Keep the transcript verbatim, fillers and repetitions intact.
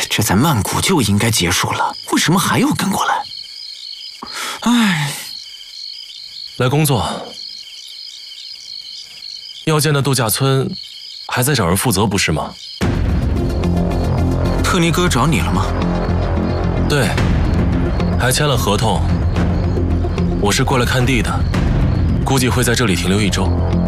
这在曼谷就应该结束了，为什么还要跟过来？唉， 来工作。要建的度假村还在找人负责，不是吗？ 特尼哥找你了吗？ 对，还签了合同。我是过来看地的，估计会在这里停留一周。